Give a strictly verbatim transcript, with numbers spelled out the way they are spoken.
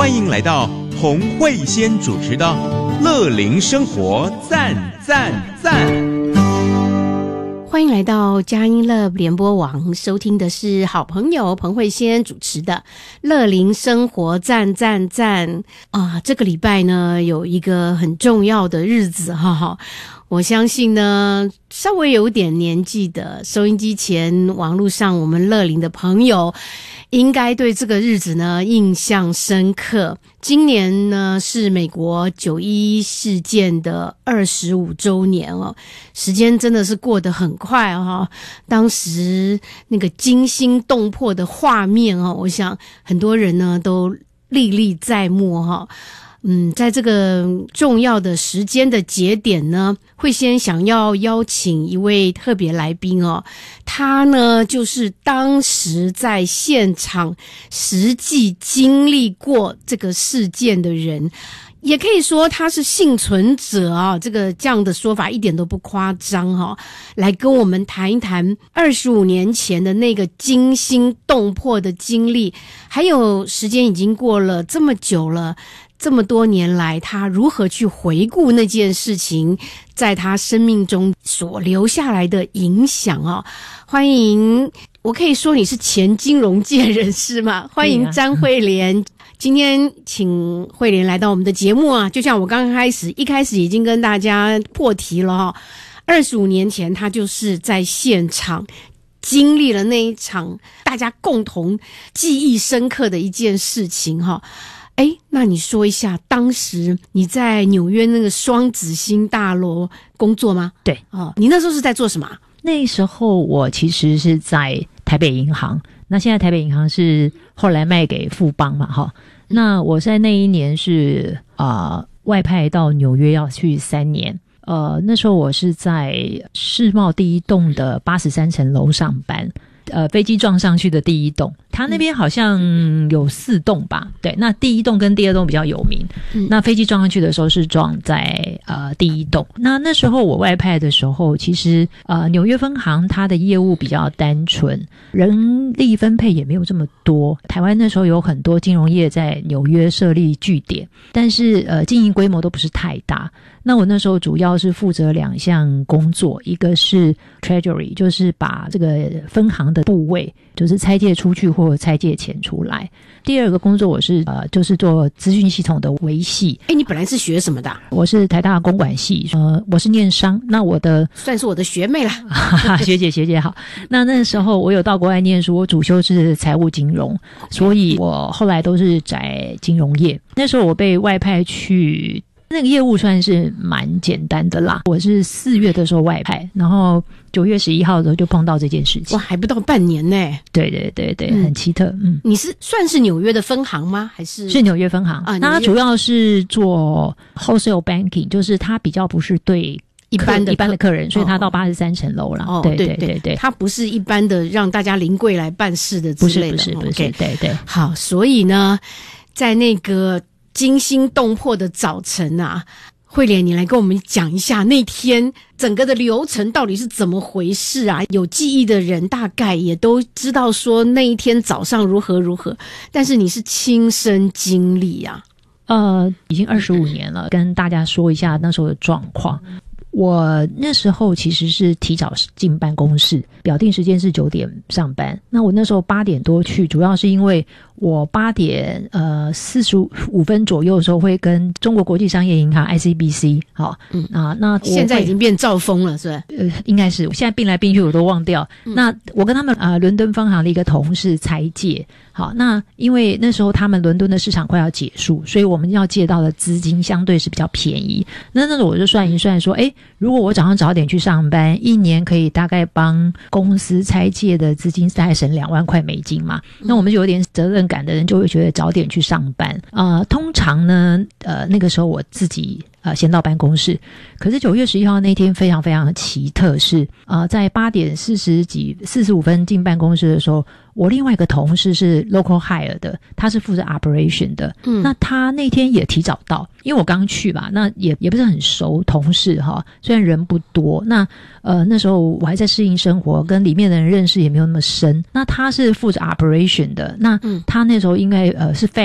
欢迎来到洪慧仙主持的乐龄生活赞赞赞。 欢迎来到佳音乐联播网，收听的是好朋友彭慧仙主持的乐龄生活赞赞赞啊！这个礼拜呢，有一个很重要的日子哈哈。我相信呢，稍微有点年纪的收音机前、网络上我们乐龄的朋友，应该对这个日子呢印象深刻。今年呢是美国九一一事件的二十五周年哦，时间真的是过得很快哦。当时那个惊心动魄的画面哦，我想很多人呢都历历在目哈。嗯，在这个重要的时间的节点呢，慧仙想要邀请一位特别来宾哦，他呢就是当时在现场实际经历过这个事件的人，也可以说他是幸存者啊，这个这样的说法一点都不夸张哈、哦。来跟我们谈一谈二十五年前的那个惊心动魄的经历，还有时间已经过了这么久了。这么多年来，他如何去回顾那件事情在他生命中所留下来的影响哦？欢迎，我可以说你是前金融界人士吗？欢迎詹慧莲。啊、今天请慧莲来到我们的节目啊，就像我刚开始一开始已经跟大家破题了哈、哦。二十五年前，他就是在现场经历了那一场大家共同记忆深刻的一件事情哈、哦。哎，那你说一下，当时你在纽约那个双子星大楼工作吗？ 对， 哦，你那时候是在做什么？ 那时候我其实是在台北银行，那现在台北银行是后来卖给富邦嘛，哈。那我在那一年是啊、呃、外派到纽约要去三年，呃，那时候我是在世贸第一栋的八十三层楼上班。呃，飞机撞上去的第一栋，它那边好像有四栋吧？对，那第一栋跟第二栋比较有名。嗯、那飞机撞上去的时候是撞在呃第一栋。那那时候我外派的时候，其实呃纽约分行它的业务比较单纯，人力分配也没有这么多。台湾那时候有很多金融业在纽约设立据点，但是呃经营规模都不是太大。那我那时候主要是负责两项工作，一个是 Treasury， 就是把这个分行的部位就是拆借出去或者拆借钱出来。第二个工作我是呃就是做资讯系统的维系。 诶，你本来是学什么的？ 我是台大公管系，呃我是念商，那我的算是我的学妹啦。 学姐学姐好。那那时候我有到国外念书，我主修是财务金融， okay. 所以我后来都是在金融业。那时候我被外派去那个业务算是蛮简单的啦，我是四月的时候外派，然后九月十一号的时候就碰到这件事情。 哇，还不到半年呢。 对对对对、嗯，很奇特。嗯， 你是算是纽约的分行吗？还是是纽约分行啊？ 那它主要是做 wholesale banking， 就是它比较不是对一般的一般的客人，所以它到八十三层楼了。 哦， 对对对对，它不是一般的让大家临柜来办事的之类的， 不是不是不是， okay. 对对。 好，所以呢，在那个惊心动魄的早晨啊。慧莲，你来跟我们讲一下那天整个的流程到底是怎么回事啊？有记忆的人大概也都知道说那一天早上如何如何，但是你是亲身经历啊。 呃，已经二十五年了，跟大家说一下那时候的状况。我那时候其实是提早进办公室，表定时间是九点上班。那我那时候八点多去，主要是因为我八点呃四十五分左右的时候会跟中国国际商业银行 I C B C 好，嗯啊，那现在已经变兆丰了，是吧？ 呃，应该是，现在并来并去我都忘掉。嗯、那我跟他们呃伦敦分行的一个同事拆借，好，那因为那时候他们伦敦的市场快要结束，所以我们要借到的资金相对是比较便宜。那那时候我就算一算说，诶，如果我早上早点去上班，一年可以大概帮公司拆借的资金大概省两万块美金嘛。那我们就有点责任感的人就会觉得早点去上班。呃，通常呢，呃，那个时候我自己呃先到办公室，可是九月十一号那天非常非常的奇特是，呃，在八点四十几四十五分进办公室的时候，我另外一个同事是 local hire 的，他是负责 operation 的，嗯，那他那天也提早到，因为我刚去吧，那也也不是很熟同事哈，虽然人不多，那呃那时候我还在适应生活，跟里面的人认识也没有那么深，那他是负责 operation 的，那他那时候应该呃是